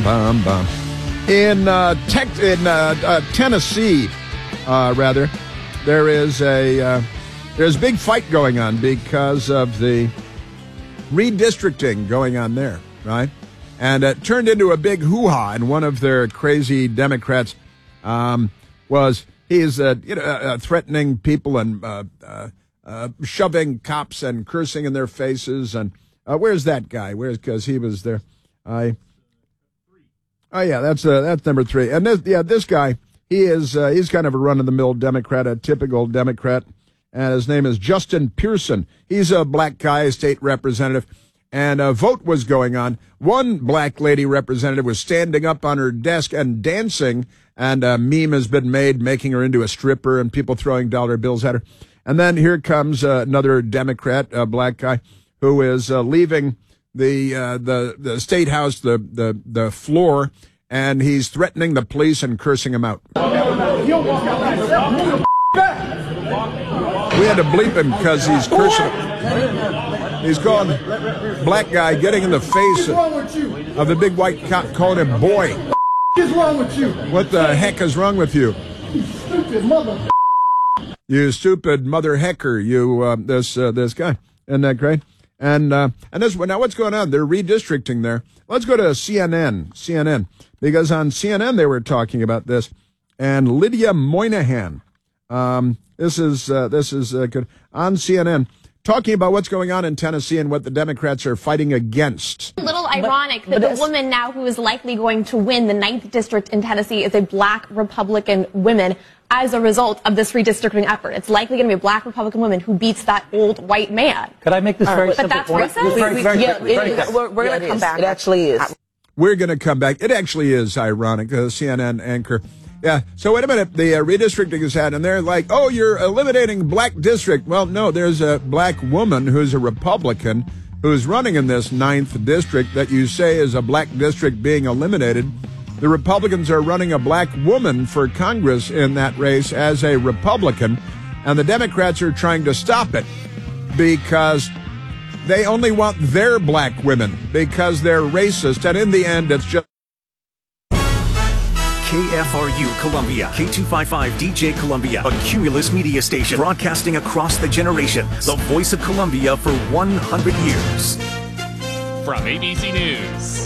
Bum, bum. In Tennessee, there's a big fight going on because of the redistricting going on there, right? And it turned into a big hoo-ha, and one of their crazy Democrats he's threatening people and shoving cops and cursing in their faces. And where's that guy? Because he was there. That's number 3. And this guy, he's kind of a run-of-the-mill Democrat, a typical Democrat, and his name is Justin Pearson. He's a black guy, state representative, and a vote was going on. One black lady representative was standing up on her desk and dancing, and a meme has been made making her into a stripper and people throwing dollar bills at her. And then here comes another Democrat, a black guy, who is leaving the state house, the floor, and he's threatening the police and cursing them out. We had to bleep him because he's cursing. He's calling black guy, getting in the face of the big white cop, calling him boy. What is wrong with you? What the heck is wrong with you? You stupid mother. You stupid mother hecker. You this guy. Isn't that great? And this now what's going on? They're redistricting there. Let's go to CNN, because on CNN they were talking about this, and Lydia Moynihan. This is good on CNN. Talking about what's going on in Tennessee and what the Democrats are fighting against. A little ironic that the woman now who is likely going to win the 9th district in Tennessee is a black Republican woman as a result of this redistricting effort. It's likely going to be a black Republican woman who beats that old white man. Could I make this very simple point? But that's racist? We're going to come back. It actually is. We're going to come back. It actually is ironic. CNN anchor. Yeah. So wait a minute. The redistricting is happening, and they're like, "Oh, you're eliminating black district." Well, no. There's a black woman who's a Republican who's running in this 9th district that you say is a black district being eliminated. The Republicans are running a black woman for Congress in that race as a Republican, and the Democrats are trying to stop it because they only want their black women because they're racist, and in the end, it's just. KFRU Columbia, K255 DJ Columbia, a Cumulus media station broadcasting across the generation. The voice of Columbia for 100 years. From ABC News,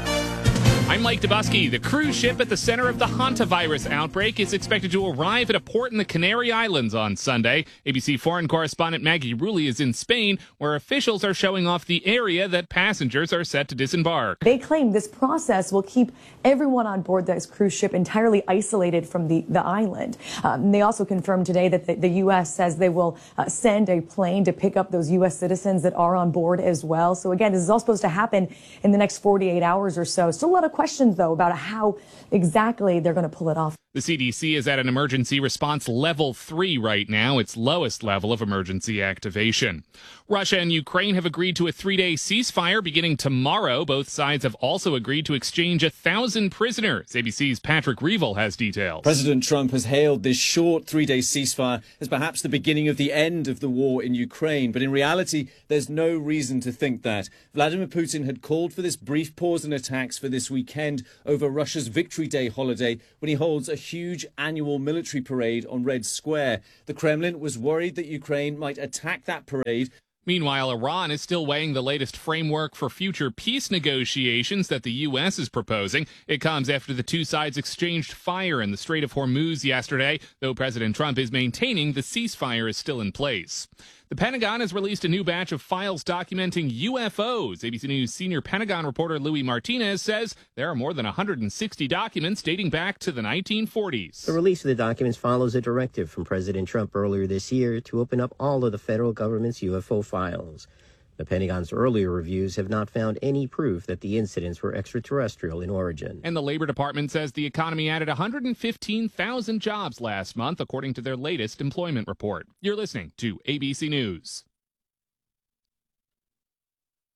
I'm Mike Dubusky. The cruise ship at the center of the hantavirus outbreak is expected to arrive at a port in the Canary Islands on Sunday. ABC foreign correspondent Maggie Rulli is in Spain, where officials are showing off the area that passengers are set to disembark. They claim this process will keep everyone on board this cruise ship entirely isolated from the island. They also confirmed today that the U.S. says they will send a plane to pick up those U.S. citizens that are on board as well. So again, this is all supposed to happen in the next 48 hours or so. Still a lot of questions, though, about how exactly they're going to pull it off. The CDC is at an emergency response level 3 right now, its lowest level of emergency activation. Russia and Ukraine have agreed to a 3-day ceasefire beginning tomorrow. Both sides have also agreed to exchange 1,000 prisoners. ABC's Patrick Reevell has details. President Trump has hailed this short 3-day ceasefire as perhaps the beginning of the end of the war in Ukraine. But in reality, there's no reason to think that. Vladimir Putin had called for this brief pause in attacks for this weekend over Russia's Victory Day holiday when he holds a huge annual military parade on Red Square. The Kremlin was worried that Ukraine might attack that parade. Meanwhile, Iran is still weighing the latest framework for future peace negotiations that the U.S. is proposing. It comes after the two sides exchanged fire in the Strait of Hormuz yesterday, though President Trump is maintaining the ceasefire is still in place. The Pentagon has released a new batch of files documenting UFOs. ABC News senior Pentagon reporter Louis Martinez says there are more than 160 documents dating back to the 1940s. The release of the documents follows a directive from President Trump earlier this year to open up all of the federal government's UFO files. The Pentagon's earlier reviews have not found any proof that the incidents were extraterrestrial in origin. And the Labor Department says the economy added 115,000 jobs last month, according to their latest employment report. You're listening to ABC News.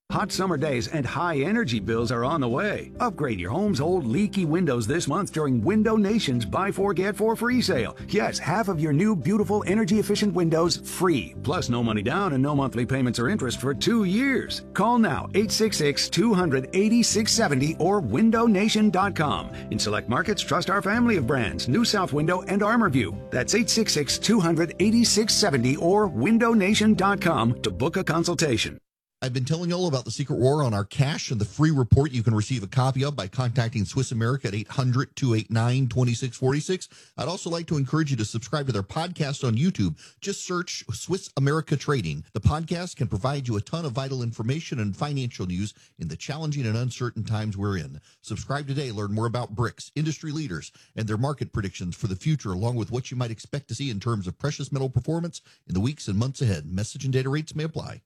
Hot summer days and high energy bills are on the way. Upgrade your home's old leaky windows this month during Window Nation's Buy 4 Get 4 free sale. Yes, half of your new beautiful energy efficient windows free. Plus no money down and no monthly payments or interest for 2 years. Call now 866-200-8670 or windownation.com. In select markets, trust our family of brands, New South Window and ArmorView. That's 866-200-8670 or windownation.com to book a consultation. I've been telling you all about the Secret War on our cash and the free report you can receive a copy of by contacting Swiss America at 800-289-2646. I'd also like to encourage you to subscribe to their podcast on YouTube. Just search Swiss America Trading. The podcast can provide you a ton of vital information and financial news in the challenging and uncertain times we're in. Subscribe today. Learn more about BRICS, industry leaders, and their market predictions for the future, along with what you might expect to see in terms of precious metal performance in the weeks and months ahead. Message and data rates may apply.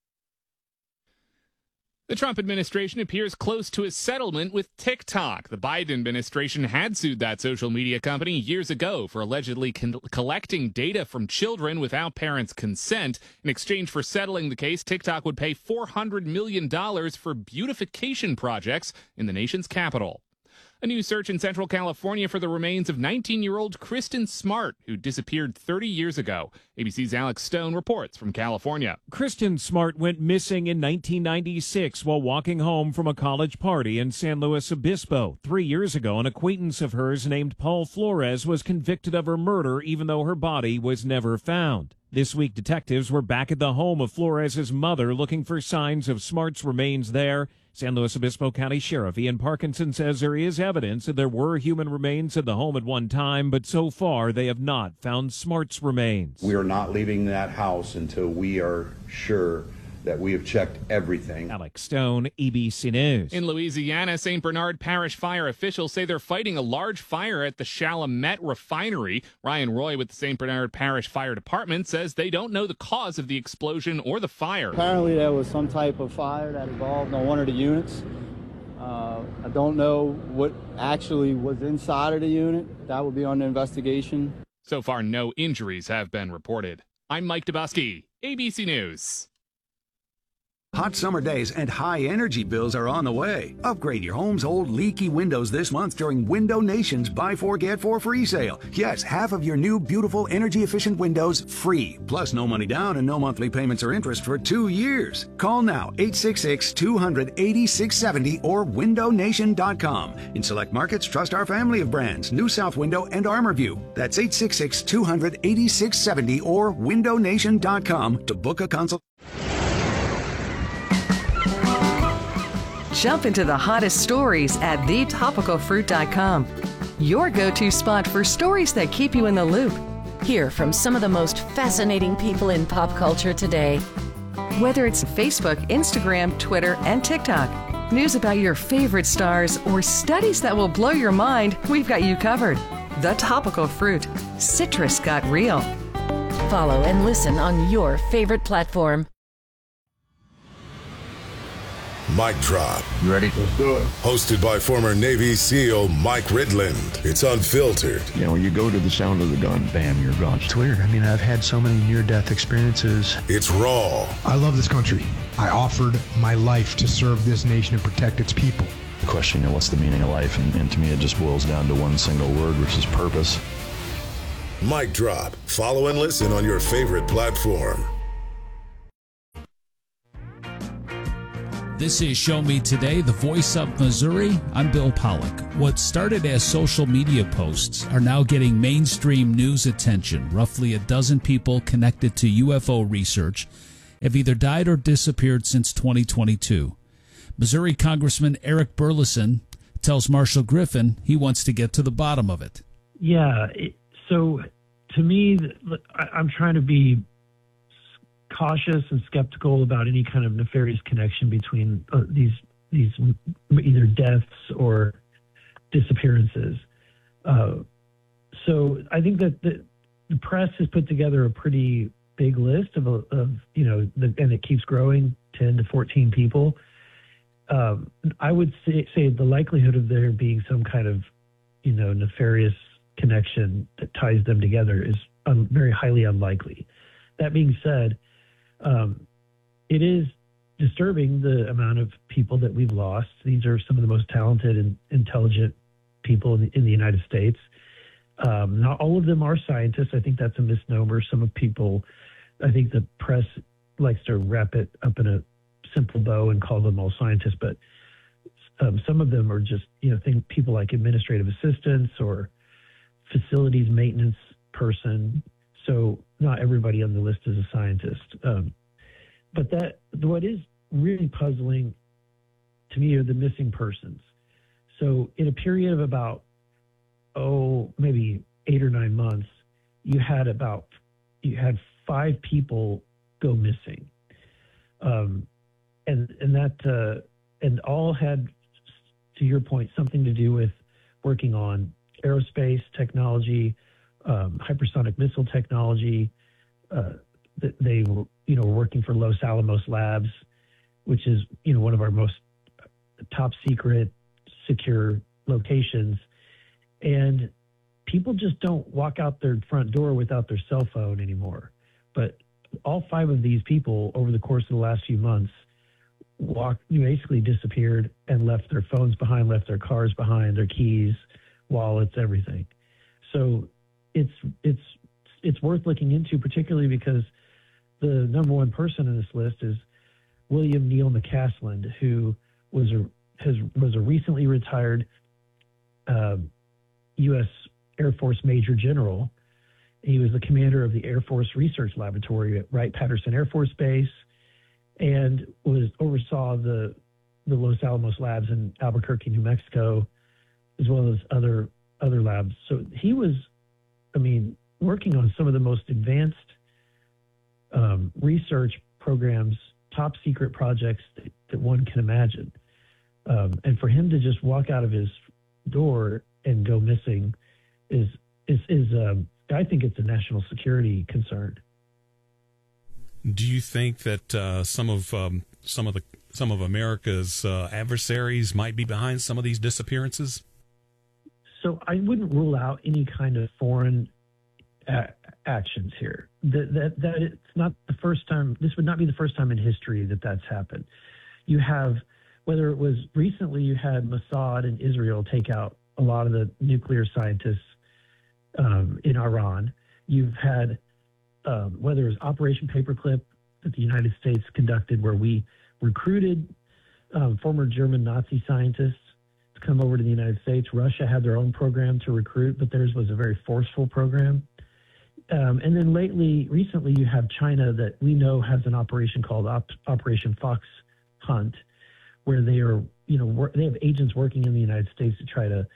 The Trump administration appears close to a settlement with TikTok. The Biden administration had sued that social media company years ago for allegedly collecting data from children without parents' consent. In exchange for settling the case, TikTok would pay $400 million for beautification projects in the nation's capital. A new search in Central California for the remains of 19-year-old Kristen Smart, who disappeared 30 years ago. ABC's Alex Stone reports from California. Kristen Smart went missing in 1996 while walking home from a college party in San Luis Obispo. 3 years ago, an acquaintance of hers named Paul Flores was convicted of her murder, even though her body was never found. This week, detectives were back at the home of Flores' mother looking for signs of Smart's remains there. San Luis Obispo County Sheriff Ian Parkinson says there is evidence that there were human remains at the home at one time, but so far they have not found Smart's remains. We are not leaving that house until we are sure that we have checked everything. Alex Stone, ABC News. In Louisiana, St. Bernard Parish fire officials say they're fighting a large fire at the Chalmette refinery. Ryan Roy with the St. Bernard Parish Fire Department says they don't know the cause of the explosion or the fire. Apparently there was some type of fire that involved on one of the units. I don't know what actually was inside of the unit. That will be on the investigation. So far, no injuries have been reported. I'm Mike Dubusky, ABC News. Hot summer days and high energy bills are on the way. Upgrade your home's old leaky windows this month during Window Nation's Buy 4 Get 4 free sale. Yes, half of your new beautiful energy efficient windows free. Plus no money down and no monthly payments or interest for 2 years. Call now 866-200-8670 or windownation.com. In select markets, trust our family of brands, New South Window and ArmorView. That's 866-200-8670 or windownation.com to book a consult. Jump into the hottest stories at thetopicalfruit.com. Your go-to spot for stories that keep you in the loop. Hear from some of the most fascinating people in pop culture today. Whether it's Facebook, Instagram, Twitter, and TikTok, news about your favorite stars, or studies that will blow your mind, we've got you covered. The Topical Fruit. Citrus got real. Follow and listen on your favorite platform. Mic Drop. You ready? Let's do it. Hosted by former Navy SEAL Mike Ridland. It's unfiltered. You know, when you go to the sound of the gun, bam, you're gone. It's weird. I mean, I've had so many near-death experiences. It's raw. I love this country. I offered my life to serve this nation and protect its people. The question, what's the meaning of life? And to me, it just boils down to one single word, which is purpose. Mic Drop. Follow and listen on your favorite platform. This is Show Me Today, the voice of Missouri. I'm Bill Pollock. What started as social media posts are now getting mainstream news attention. Roughly a dozen people connected to UFO research have either died or disappeared since 2022. Missouri Congressman Eric Burleson tells Marshall Griffin he wants to get to the bottom of it. Yeah, so to me, I'm trying to be cautious and skeptical about any kind of nefarious connection between these either deaths or disappearances. So I think that the press has put together a pretty big list of and it keeps growing, 10 to 14 people. I would say the likelihood of there being some kind of nefarious connection that ties them together is very highly unlikely. That being said, it is disturbing, the amount of people that we've lost. These are some of the most talented and intelligent people in the United States. Not all of them are scientists. I think that's a misnomer. I think the press likes to wrap it up in a simple bow and call them all scientists, but some of them are just, people like administrative assistants or facilities maintenance person. So not everybody on the list is a scientist. But what is really puzzling to me are the missing persons. So in a period of about, maybe 8 or 9 months, you had 5 people go missing. And all had, to your point, something to do with working on aerospace technology, hypersonic missile technology. They were, working for Los Alamos Labs, which is, one of our most top secret, secure locations. And people just don't walk out their front door without their cell phone anymore. But all 5 of these people over the course of the last few months basically disappeared and left their phones behind, left their cars behind, their keys, wallets, everything. So it's worth looking into, particularly because the number one person in this list is William Neal McCasland, who was a recently retired U.S. Air Force Major General. He was the commander of the Air Force Research Laboratory at Wright-Patterson Air Force Base, and oversaw the Los Alamos Labs in Albuquerque, New Mexico, as well as other labs. So he was, working on some of the most advanced research programs, top secret projects that one can imagine. And for him to just walk out of his door and go missing is I think it's a national security concern. Do you think that some of America's adversaries might be behind some of these disappearances? So I wouldn't rule out any kind of foreign actions here. That it's not the first time. This would not be the first time in history that that's happened. You have, whether it was recently, you had Mossad in Israel take out a lot of the nuclear scientists in Iran. You've had whether it was Operation Paperclip that the United States conducted, where we recruited former German Nazi scientists to come over to the United States. Russia had their own program to recruit, but theirs was a very forceful program. And then recently, you have China that we know has an operation called Operation Fox Hunt, where they are, they have agents working in the United States to try to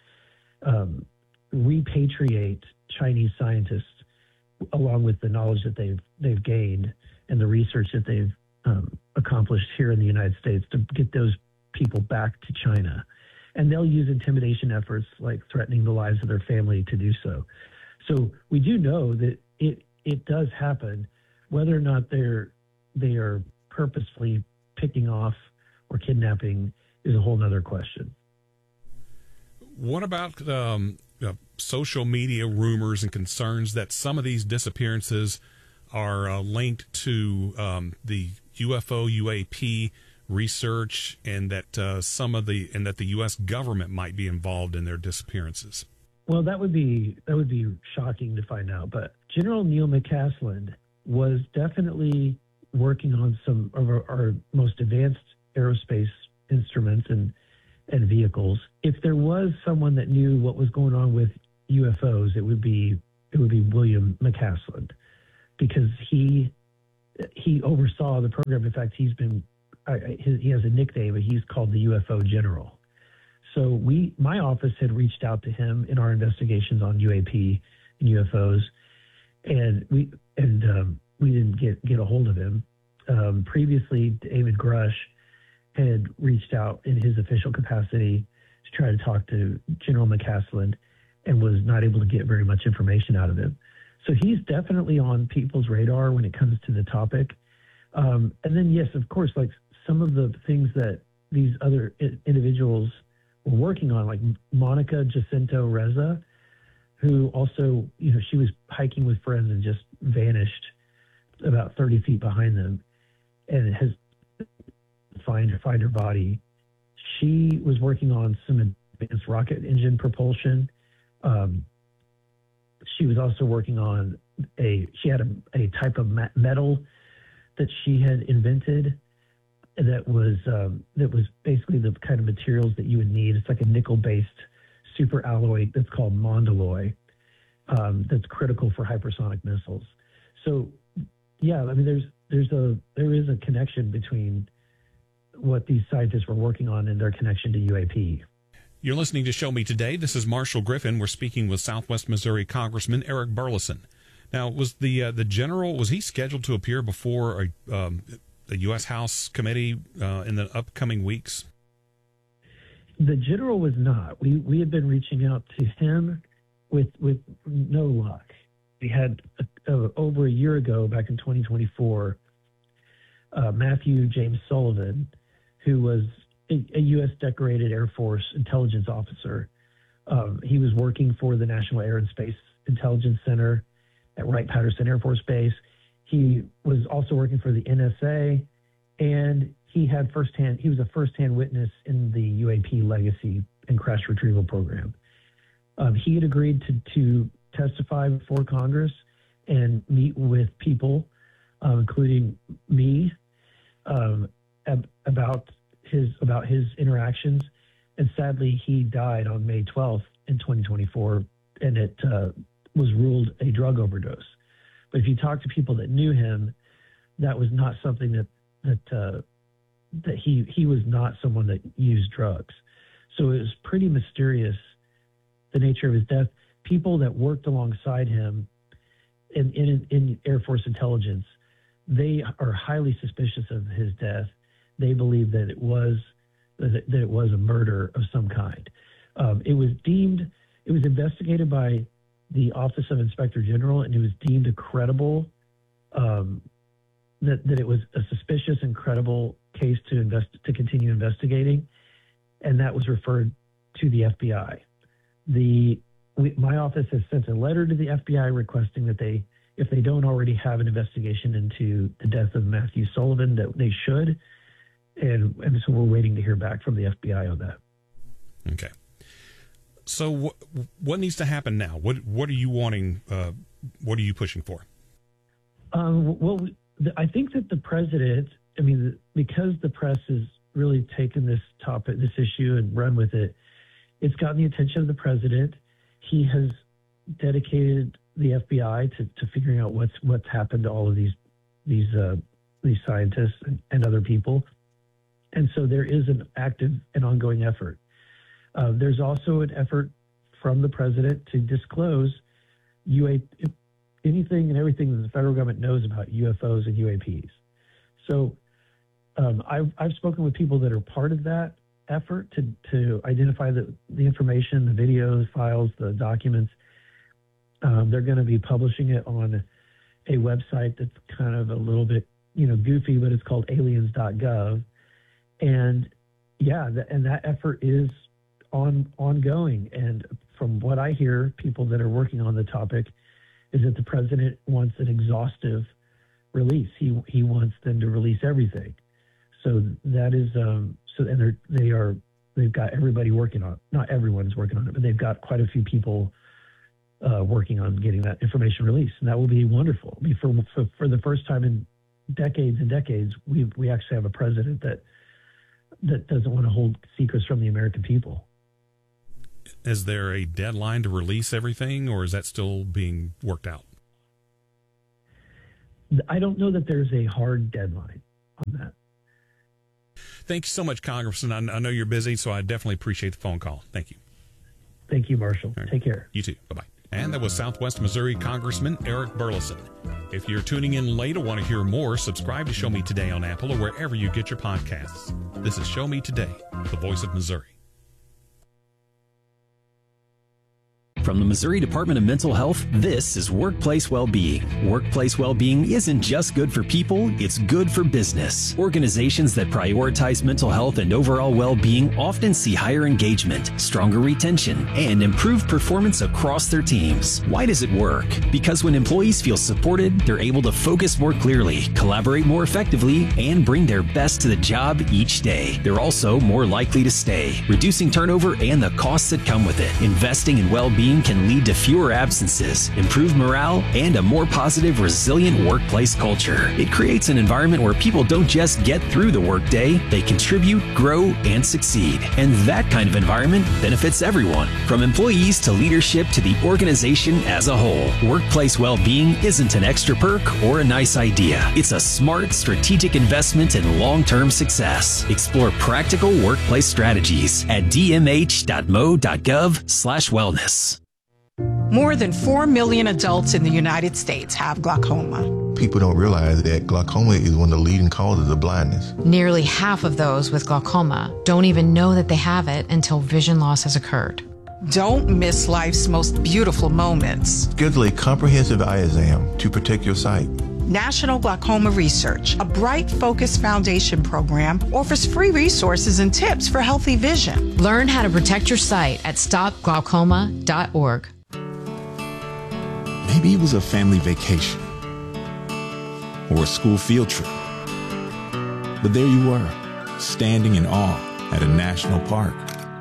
repatriate Chinese scientists, along with the knowledge that they've gained and the research that they've accomplished here in the United States, to get those people back to China. And they'll use intimidation efforts like threatening the lives of their family to do so. So we do know that it does happen. Whether or not they are purposefully picking off or kidnapping is a whole nother question. What about social media rumors and concerns that some of these disappearances are linked to the UFO UAP research, and that that the U.S. government might be involved in their disappearances? Well, that would be shocking to find out. But General Neal McCasland was definitely working on some of our most advanced aerospace instruments and vehicles. If there was someone that knew what was going on with UFOs, it would be William McCasland, because he oversaw the program. In fact, he has a nickname, but he's called the UFO General. So my office had reached out to him in our investigations on UAP and UFOs, and we didn't get a hold of him. Previously, David Grush had reached out in his official capacity to try to talk to General McCasland, and was not able to get very much information out of him. So he's definitely on people's radar when it comes to the topic. And then, yes, of course, like some of the things that these other individuals were working on, like Monica Jacinto Reza, who also, she was hiking with friends and just vanished about 30 feet behind them. And find her body. She was working on some advanced rocket engine propulsion. She was also working on she had a type of metal that she had invented that was basically the kind of materials that you would need. It's like a nickel-based super alloy that's called Mondaloy, that's critical for hypersonic missiles. So, yeah, I mean, there is a connection between what these scientists were working on and their connection to UAP. You're listening to Show Me Today. This is Marshall Griffin. We're speaking with Southwest Missouri Congressman Eric Burleson. Now, was the general, was he scheduled to appear before a U.S. House committee in the upcoming weeks? The general was not. We had been reaching out to him with no luck. We had over a year ago, back in 2024, Matthew James Sullivan, who was a U.S. decorated Air Force intelligence officer. He was working for the National Air and Space Intelligence Center at Wright-Patterson Air Force Base. He was also working for the NSA, and he was a firsthand witness in the UAP legacy and crash retrieval program. He had agreed to testify before Congress and meet with people, including me, about his interactions. And sadly, he died on May 12th in 2024, and it was ruled a drug overdose. But if you talk to people that knew him, that was not something that he was not someone that used drugs. So it was pretty mysterious, the nature of his death. People that worked alongside him in Air Force intelligence, they are highly suspicious of his death. They believe that it was a murder of some kind. It was investigated by the Office of Inspector General, and it was deemed a credible, that it was a suspicious and credible case to continue investigating, and that was referred to the FBI. My office has sent a letter to the FBI requesting that if they don't already have an investigation into the death of Matthew Sullivan, that they should, and so we're waiting to hear back from the FBI on that. Okay. So what needs to happen now? What are you wanting? What are you pushing for? Well, I think that the president, because the press has really taken this topic, this issue, and run with it, it's gotten the attention of the president. He has dedicated the FBI to figuring out what's happened to all of these scientists and other people. And so there is an active and ongoing effort. There's also an effort from the president to disclose anything and everything that the federal government knows about UFOs and UAPs. So I've spoken with people that are part of that effort to identify the information, the videos, files, the documents. They're going to be publishing it on a website that's kind of a little bit, goofy, but it's called aliens.gov. And that effort is ongoing. And from what I hear, people that are working on the topic, is that the president wants an exhaustive release. He wants them to release everything. So that is they've got everybody working on it. Not everyone's working on it, but they've got quite a few people working on getting that information released, and that will be wonderful. For the first time in decades and decades, we actually have a president that doesn't want to hold secrets from the American people. Is there a deadline to release everything, or is that still being worked out? I don't know that there's a hard deadline on that. Thank you so much, Congressman. I know you're busy, so I definitely appreciate the phone call. Thank you. Thank you, Marshall. Right. Take care. You too. Bye-bye. And that was Southwest Missouri Congressman Eric Burleson. If you're tuning in late or want to hear more, subscribe to Show Me Today on Apple or wherever you get your podcasts. This is Show Me Today, the voice of Missouri. From the Missouri Department of Mental Health, this is Workplace Wellbeing. Workplace well-being isn't just good for people, it's good for business. Organizations that prioritize mental health and overall well-being often see higher engagement, stronger retention, and improved performance across their teams. Why does it work? Because when employees feel supported, they're able to focus more clearly, collaborate more effectively, and bring their best to the job each day. They're also more likely to stay, reducing turnover and the costs that come with it. Investing in well-being can lead to fewer absences, improved morale, and a more positive, resilient workplace culture. It creates an environment where people don't just get through the workday, they contribute, grow, and succeed. And that kind of environment benefits everyone, from employees to leadership to the organization as a whole. Workplace well-being isn't an extra perk or a nice idea. It's a smart, strategic investment in long-term success. Explore practical workplace strategies at dmh.mo.gov/wellness. More than 4 million adults in the United States have glaucoma. People don't realize that glaucoma is one of the leading causes of blindness. Nearly half of those with glaucoma don't even know that they have it until vision loss has occurred. Don't miss life's most beautiful moments. Schedule a comprehensive eye exam to protect your sight. National Glaucoma Research, a Bright Focus Foundation program, offers free resources and tips for healthy vision. Learn how to protect your sight at stopglaucoma.org. Maybe it was a family vacation or a school field trip. But there you were, standing in awe at a national park.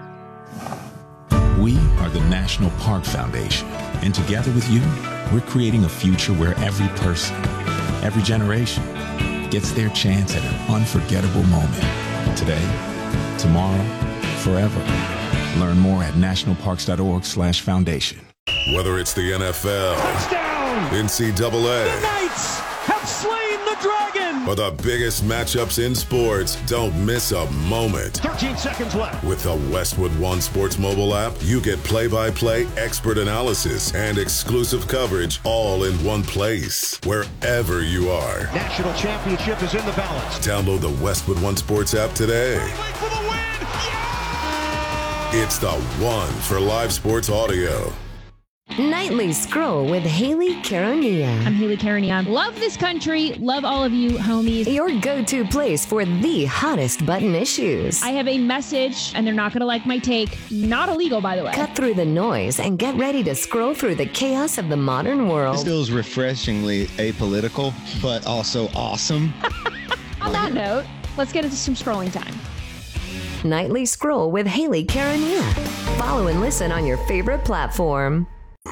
We are the National Park Foundation, and together with you, we're creating a future where every person, every generation, gets their chance at an unforgettable moment. Today, tomorrow, forever. Learn more at nationalparks.org/foundation. Whether it's the NFL, touchdown, NCAA, the Knights have slain the dragon, or the biggest matchups in sports, don't miss a moment. 13 seconds left. With the Westwood One Sports mobile app, you get play-by-play expert analysis and exclusive coverage all in one place, wherever you are. National championship is in the balance. Download the Westwood One Sports app today. For the win. Yeah! It's the one for live sports audio. Nightly Scroll with Haley Caronia. I'm Haley Caronia. Love this country. Love all of you, homies. Your go-to place for the hottest button issues. I have a message, and they're not going to like my take. Not illegal, by the way. Cut through the noise and get ready to scroll through the chaos of the modern world. This feels refreshingly apolitical, but also awesome. On that note, let's get into some scrolling time. Nightly Scroll with Haley Caronia. Follow and listen on your favorite platform.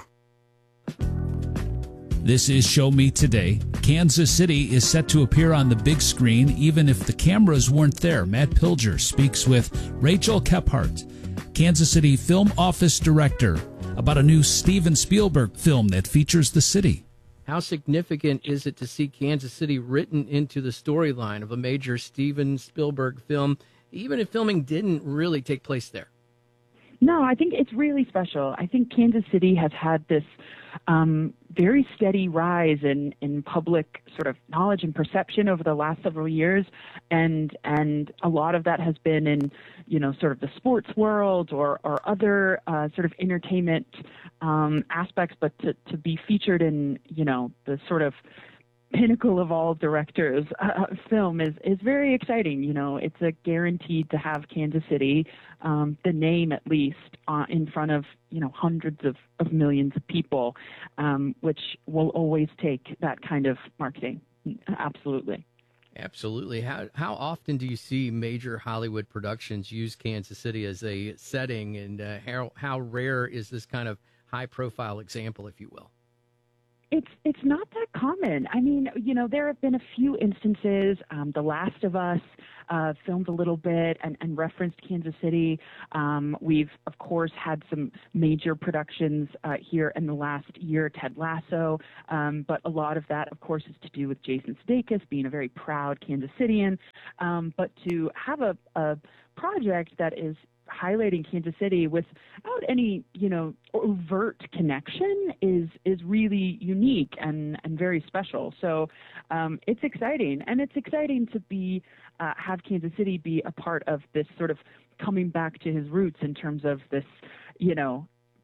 This is Show Me Today. Kansas City is set to appear on the big screen even if the cameras weren't there. Matt Pilger speaks with Rachel Kephart, Kansas City Film Office Director, about a new Steven Spielberg film that features the city. How significant is it to see Kansas City written into the storyline of a major Steven Spielberg film, even if filming didn't really take place there? No, I think it's really special. I think Kansas City has had this very steady rise in public sort of knowledge and perception over the last several years, and a lot of that has been in, sort of the sports world or other sort of entertainment aspects, but to be featured in, the sort of pinnacle of all directors film is very exciting. It's a guaranteed to have Kansas City, the name at least, in front of hundreds of millions of people, which will always take that kind of marketing. Absolutely. How often do you see major Hollywood productions use Kansas City as a setting, and how rare is this kind of high profile example, if you will? It's not that common. I mean, there have been a few instances. The Last of Us filmed a little bit and referenced Kansas City. We've, of course, had some major productions here in the last year, Ted Lasso. But a lot of that, of course, is to do with Jason Sudeikis being a very proud Kansas Citian. But to have a project that is highlighting Kansas City without any, overt connection is really unique and very special. So it's exciting, and it's exciting to be have Kansas City be a part of this sort of coming back to his roots in terms of this,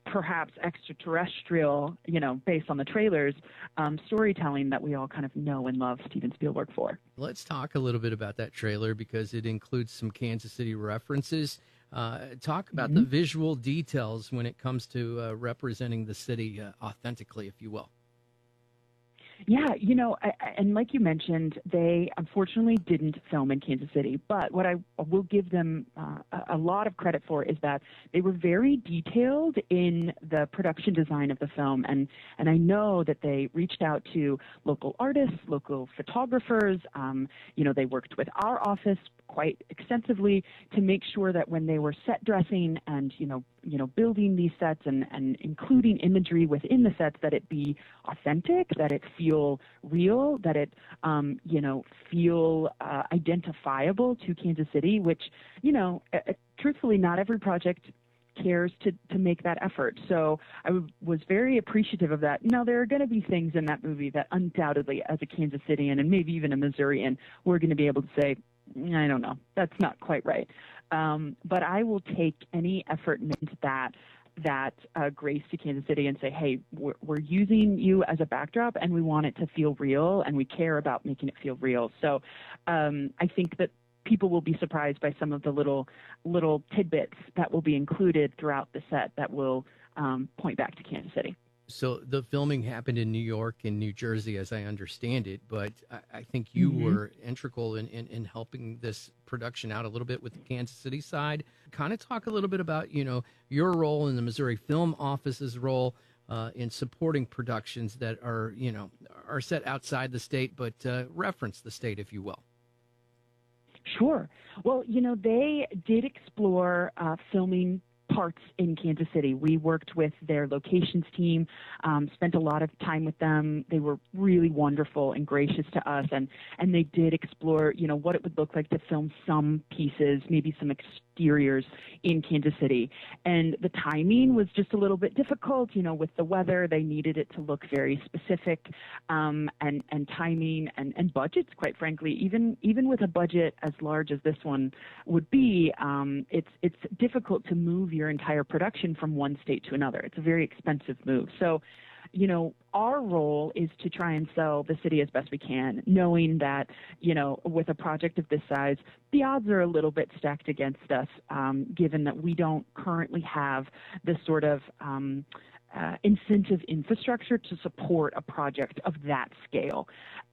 perhaps extraterrestrial, based on the trailers, storytelling that we all kind of know and love Steven Spielberg for. Let's talk a little bit about that trailer because it includes some Kansas City references. Talk about the visual details when it comes to representing the city authentically, if you will. Yeah, and like you mentioned, they unfortunately didn't film in Kansas City. But what I will give them a lot of credit for is that they were very detailed in the production design of the film. And I know that they reached out to local artists, local photographers. They worked with our office quite extensively to make sure that when they were set dressing and, building these sets and including imagery within the sets, that it be authentic, that it feel real, that it, feel identifiable to Kansas City, which, truthfully, not every project cares to make that effort. So I was very appreciative of that. Now, there are going to be things in that movie that undoubtedly, as a Kansas Citian and maybe even a Missourian, we're going to be able to say, I don't know, that's not quite right. But I will take any effort into that grace to Kansas City and say, hey, we're using you as a backdrop and we want it to feel real and we care about making it feel real. So I think that people will be surprised by some of the little tidbits that will be included throughout the set that will point back to Kansas City. So the filming happened in New York and New Jersey, as I understand it, but I think you were integral in helping this production out a little bit with the Kansas City side. Kind of talk a little bit about, your role in the Missouri Film Office's role in supporting productions that are set outside the state, but reference the state, if you will. Sure. Well, they did explore filming parts in Kansas City. We worked with their locations team, spent a lot of time with them. They were really wonderful and gracious to us, and they did explore, what it would look like to film some pieces, maybe some exteriors in Kansas City. And the timing was just a little bit difficult, with the weather. They needed it to look very specific, and timing and budgets, quite frankly. Even with a budget as large as this one would be, it's difficult to move your entire production from one state to another. It's a very expensive move. So, our role is to try and sell the city as best we can, knowing that, with a project of this size, the odds are a little bit stacked against us, given that we don't currently have the sort of incentive infrastructure to support a project of that scale.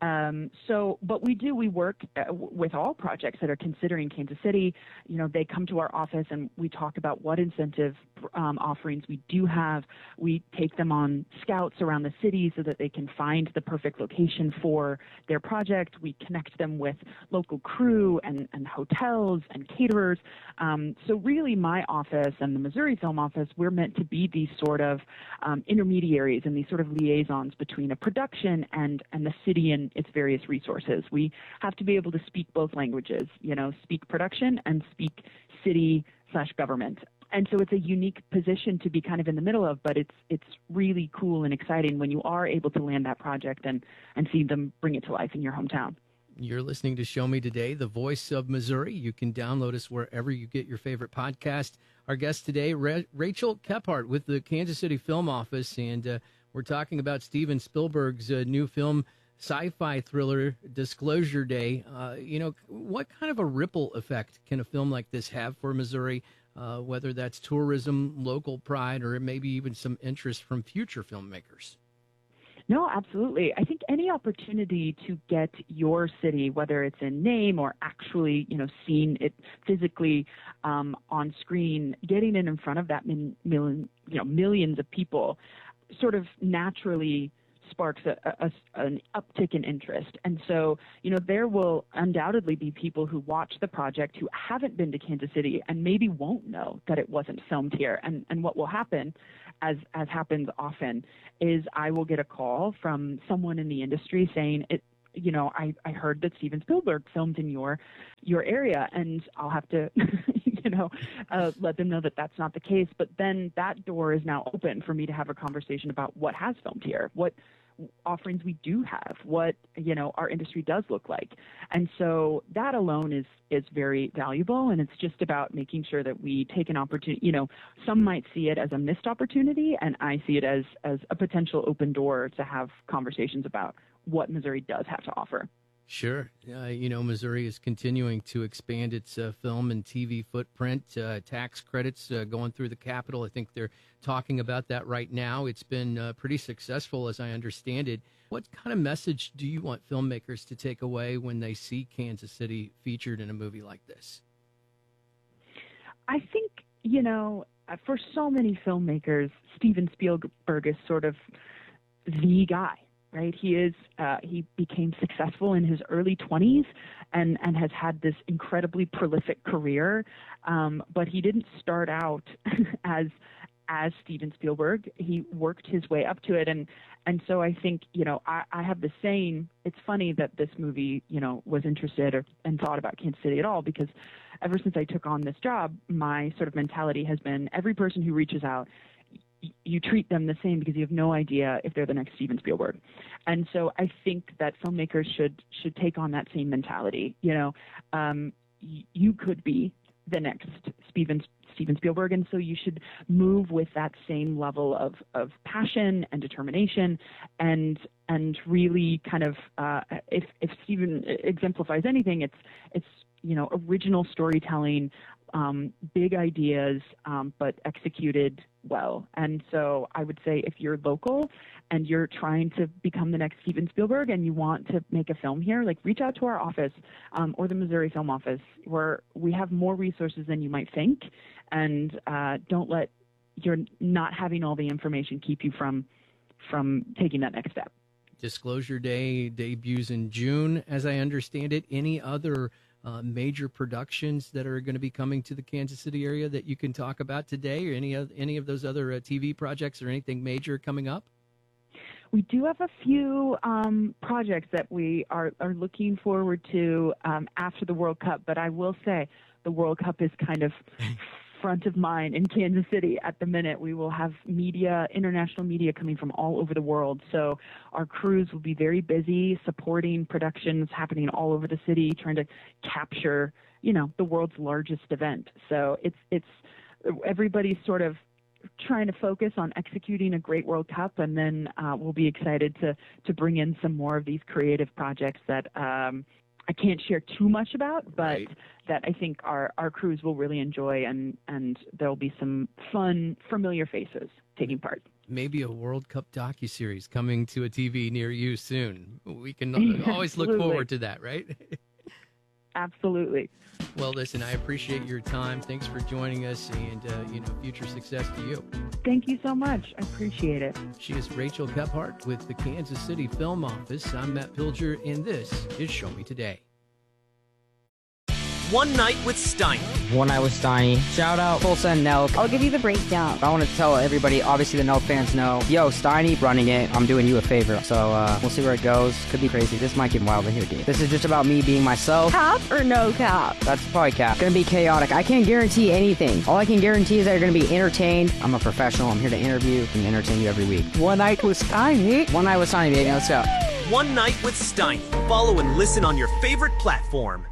But we work with all projects that are considering Kansas City. They come to our office and we talk about what incentive offerings we do have. We take them on scouts around the city so that they can find the perfect location for their project. We connect them with local crew and hotels and caterers. So really my office and the Missouri Film Office, we're meant to be these sort of intermediaries and these sort of liaisons between a production and the city and its various resources. We have to be able to speak both languages, speak production and speak city/government. And so it's a unique position to be kind of in the middle of, but it's really cool and exciting when you are able to land that project and see them bring it to life in your hometown. You're listening to Show Me Today, the voice of Missouri. You can download us wherever you get your favorite podcast. Our guest today, Rachel Kephart with the Kansas City Film Office, and we're talking about Steven Spielberg's new film, sci-fi thriller, Disclosure Day. What kind of a ripple effect can a film like this have for Missouri, whether that's tourism, local pride, or maybe even some interest from future filmmakers? No, absolutely. I think any opportunity to get your city, whether it's in name or actually, seeing it physically on screen, getting it in front of that millions of people, sort of naturally sparks an uptick in interest. And so, there will undoubtedly be people who watch the project who haven't been to Kansas City and maybe won't know that it wasn't filmed here. And what will happen, as happens often, is I will get a call from someone in the industry saying, I heard that Steven Spielberg filmed in your area, and I'll have to, let them know that that's not the case. But then that door is now open for me to have a conversation about what has filmed here, offerings we do have, what, our industry does look like. And so that alone is very valuable. And it's just about making sure that we take an opportunity. Some might see it as a missed opportunity, and I see it as a potential open door to have conversations about what Missouri does have to offer. Sure. Missouri is continuing to expand its film and TV footprint, tax credits going through the Capitol. I think they're talking about that right now. It's been pretty successful, as I understand it. What kind of message do you want filmmakers to take away when they see Kansas City featured in a movie like this? I think, for so many filmmakers, Steven Spielberg is sort of the guy. Right, he became successful in his early 20s and has had this incredibly prolific career. But he didn't start out as Steven Spielberg. He worked his way up to it, and so I think I have the saying. It's funny that this movie was interested and thought about Kansas City at all, because ever since I took on this job, my sort of mentality has been every person who reaches out, you treat them the same because you have no idea if they're the next Steven Spielberg. And so I think that filmmakers should take on that same mentality. You could be the next Steven Spielberg, and so you should move with that same level of passion and determination, and really kind of if Steven exemplifies anything, it's original storytelling, big ideas, but executed well. And so I would say if you're local and you're trying to become the next Steven Spielberg and you want to make a film here, reach out to our office or the Missouri Film Office, where we have more resources than you might think. And don't let your not having all the information keep you from taking that next step. Disclosure Day debuts in June, as I understand it. Any other major productions that are going to be coming to the Kansas City area that you can talk about today, or any of those other TV projects or anything major coming up? We do have a few projects that we are looking forward to after the World Cup, but I will say the World Cup is kind of front of mind in Kansas City at the minute. We will have international media coming from all over the world. So our crews will be very busy supporting productions happening all over the city, trying to capture, the world's largest event. So it's everybody's sort of trying to focus on executing a great World Cup, and then we'll be excited to bring in some more of these creative projects that I can't share too much about, but right, that I think our crews will really enjoy, and there'll be some fun, familiar faces taking part. Maybe a World Cup docuseries coming to a TV near you soon. We can always look forward to that, right? Absolutely. Well, listen, I appreciate your time. Thanks for joining us, and future success to you. Thank you so much. I appreciate it. She is Rachel Kephart with the Kansas City Film Office. I'm Matt Pilger, and this is Show Me Today. One Night with Steiny. One Night with Steiny. Shout out Full Send Nelk. I'll give you the breakdown. I want to tell everybody, obviously the Nelk fans know, yo, Steiny running it. I'm doing you a favor. So we'll see where it goes. Could be crazy. This might get wild in here, dude. This is just about me being myself. Cap or no cap? That's probably cap. Gonna be chaotic. I can't guarantee anything. All I can guarantee is that you're gonna be entertained. I'm a professional. I'm here to interview and entertain you every week. One Night with Steiny. One Night with Steiny, baby. Let's go. One Night with Steiny. Follow and listen on your favorite platform.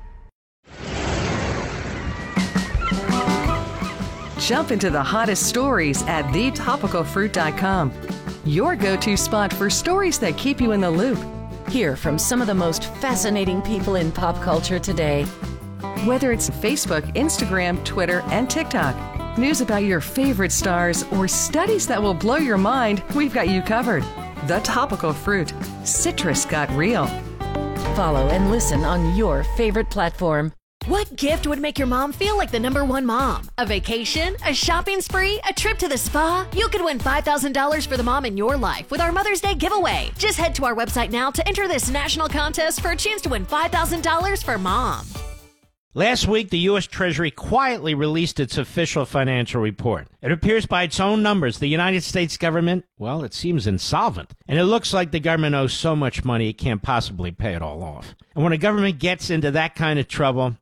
Jump into the hottest stories at thetopicalfruit.com. Your go-to spot for stories that keep you in the loop. Hear from some of the most fascinating people in pop culture today. Whether it's Facebook, Instagram, Twitter, and TikTok, news about your favorite stars, or studies that will blow your mind, we've got you covered. The Topical Fruit. Citrus got real. Follow and listen on your favorite platform. What gift would make your mom feel like the #1 mom? A vacation? A shopping spree? A trip to the spa? You could win $5,000 for the mom in your life with our Mother's Day giveaway. Just head to our website now to enter this national contest for a chance to win $5,000 for mom. Last week, the U.S. Treasury quietly released its official financial report. It appears by its own numbers, the United States government, well, it seems insolvent. And it looks like the government owes so much money it can't possibly pay it all off. And when a government gets into that kind of trouble,